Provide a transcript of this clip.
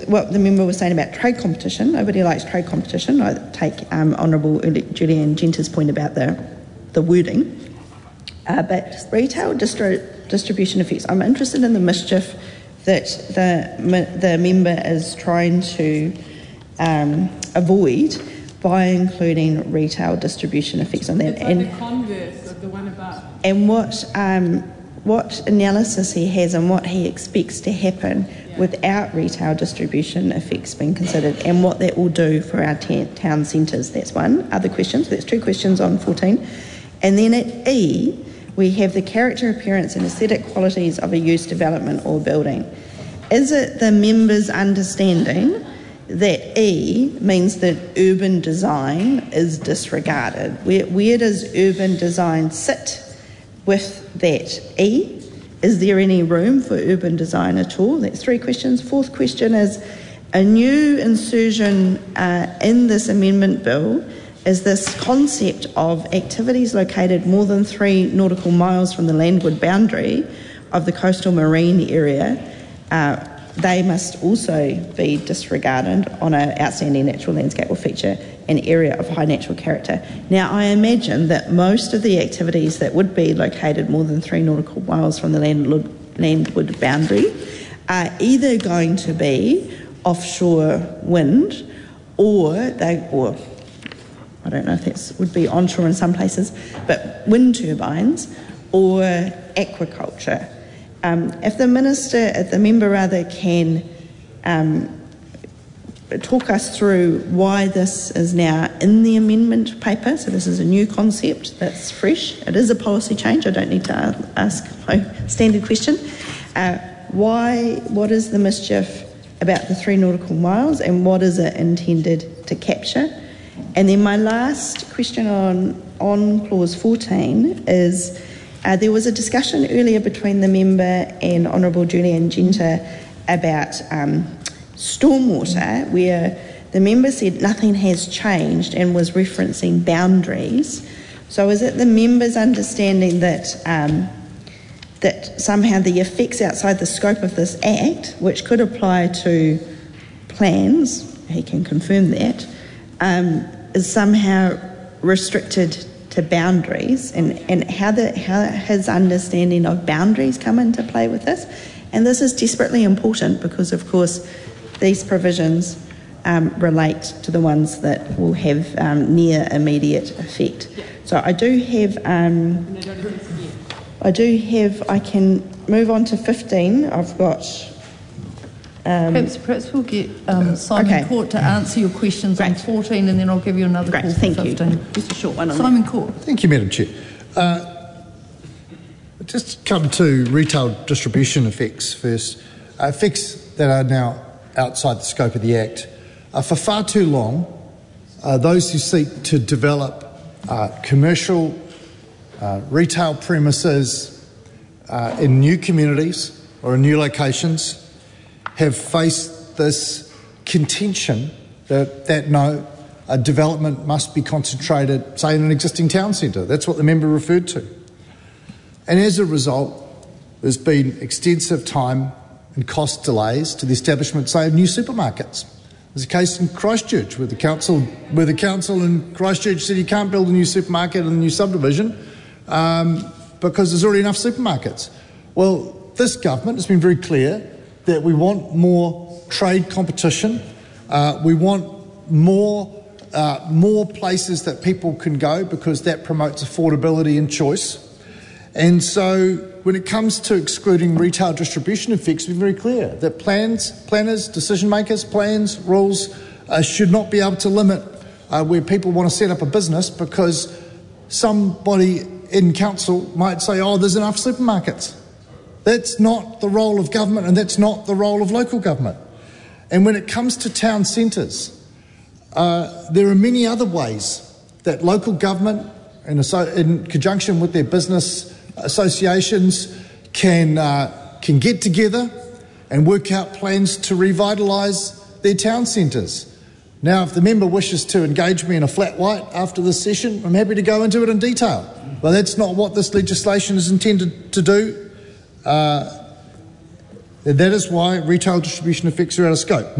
what the member was saying about trade competition. Nobody likes trade competition. I take Honourable Julianne Genter's point about the wording. But retail distribution effects, I'm interested in the mischief that the member is trying to avoid by including retail distribution effects on that. It's like the converse of the one above. And what analysis he has and what he expects to happen without retail distribution effects being considered, and what that will do for our town centres. That's one. Other questions? That's two questions on 14. And then at E, we have the character, appearance and aesthetic qualities of a use, development or building. Is it the member's understanding that E means that urban design is disregarded? Where does urban design sit with that E? Is there any room for urban design at all? That's three questions. Fourth question is, a new insertion in this amendment bill is this concept of activities located more than 3 nautical miles from the landward boundary of the coastal marine area. They must also be disregarded on an outstanding natural landscape or feature, an area of high natural character. Now, I imagine that most of the activities that would be located more than 3 nautical miles from the landward boundary are either going to be offshore wind, or I don't know if that would be onshore in some places, but wind turbines or aquaculture. If the member can talk us through why this is now in the amendment paper. So this is a new concept that's fresh. It is a policy change. I don't need to ask my standard question. What is the mischief about the 3 nautical miles, and what is it intended to capture? And then my last question on clause 14 is, there was a discussion earlier between the member and Honourable Julianne Genter about stormwater, where the member said nothing has changed and was referencing boundaries. So is it the member's understanding that that somehow the effects outside the scope of this Act, which could apply to plans, he can confirm that, is somehow restricted to boundaries, and how his understanding of boundaries come into play with this? And this is desperately important because, of course, these provisions relate to the ones that will have near immediate effect. Yeah. So I can move on to 15. I've got... Perhaps we'll get Simon Court to answer your questions on 14, and then I'll give you another call for 15. Thank you. Just a short one on Simon that. Court. Thank you, Madam Chair. Just come to retail distribution effects first. Effects that are now outside the scope of the Act. For far too long, those who seek to develop commercial retail premises in new communities or in new locations have faced this contention that no, development must be concentrated, say, in an existing town centre. That's what the member referred to. And as a result, there's been extensive time and cost delays to the establishment, say, of new supermarkets. There's a case in Christchurch where the council in Christchurch said you can't build a new supermarket in the new subdivision because there's already enough supermarkets. Well, this government has been very clear that we want more trade competition. We want more places that people can go because that promotes affordability and choice. And so when it comes to excluding retail distribution effects, we're very clear that planners, decision makers, plans, rules should not be able to limit where people want to set up a business because somebody in council might say, oh, there's enough supermarkets. That's not the role of government, and that's not the role of local government. And when it comes to town centres, there are many other ways that local government, in conjunction with their business associations, can get together and work out plans to revitalise their town centres. Now, if the member wishes to engage me in a flat white after this session, I'm happy to go into it in detail. But that's not what this legislation is intended to do. That is why retail distribution effects are out of scope.